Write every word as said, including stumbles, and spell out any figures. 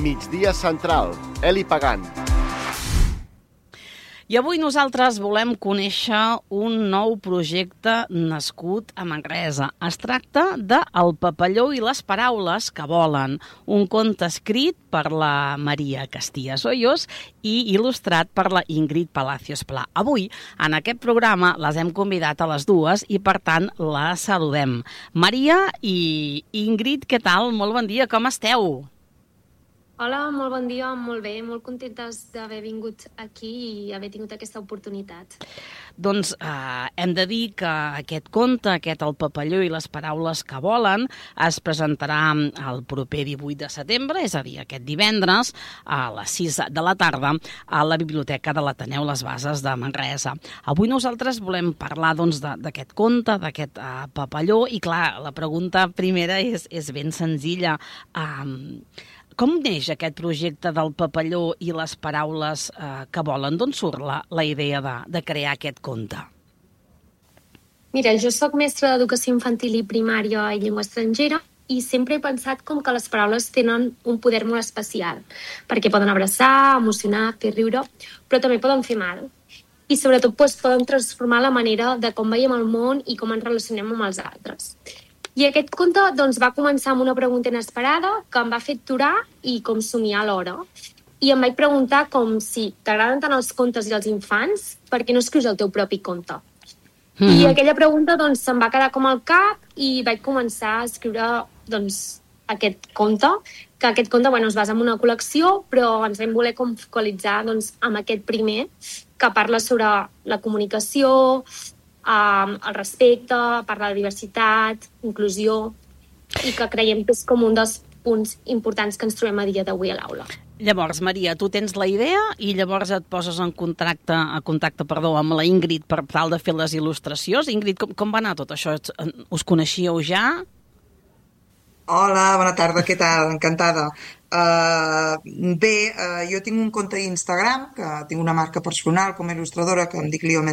Migdia Central, Eli Pagant. I avui nosaltres volem conèixer un nou projecte nascut a Manresa. Es tracta de El papalló i les paraules que volen, un conte escrit per la Maria Castillas Hoyos i il·lustrat per la Ingrid Palacios Pla. Avui, en aquest programa, les hem convidat a les dues i, per tant, les saludem. Maria i Ingrid, què tal? Molt bon dia, com esteu? Hola, molt bon dia, molt bé, molt contentes d'haver vingut aquí i haver tingut aquesta oportunitat. Doncs eh, hem de dir que aquest conte, aquest El papalló i les paraules que volen, es presentarà el proper divuit de setembre, és a dir, aquest divendres, a les sis de la tarda, a la Biblioteca de l'Ateneu Les Bases de Manresa. Avui nosaltres volem parlar doncs, d'aquest conte, d'aquest eh, papalló, i clar, la pregunta primera és, és ben senzilla. Eh, Com neix aquest projecte del papalló i les paraules eh, que volen? D'on surt la, la idea de, de crear aquest conte? Mira, jo sóc mestra d'educació infantil i primària i llengua estrangera i sempre he pensat com que les paraules tenen un poder molt especial, perquè poden abraçar, emocionar, fer riure, però també poden fer mal. I sobretot doncs, poden transformar la manera de com veiem el món i com ens relacionem amb els altres. I aquest conte doncs, va començar amb una pregunta inesperada que em va fer aturar i com somiar alhora. I em vaig preguntar com si t'agraden tant els contes i els infants, per què no escrius el teu propi conte? Mm-hmm. I aquella pregunta doncs, se'm va quedar com al cap i vaig començar a escriure doncs, aquest conte, que aquest conte bueno, es basa en una col·lecció, però ens vam voler com focalitzar doncs, amb aquest primer, que parla sobre la comunicació, Um, el respecte, parlar de diversitat, inclusió, i que creiem que és com un dels punts importants que ens trobem a dia d'avui a l'aula. Llavors, Maria, tu tens la idea i llavors et poses en contacte, a contacte perdó, amb la Ingrid per tal de fer les il·lustracions. Ingrid, com, com va anar tot això? Us coneixíeu ja? Hola, bona tarda, què tal? Encantada. Uh, bé, uh, jo tinc un compte d'Instagram, que tinc una marca personal com a il·lustradora, que em dic Lio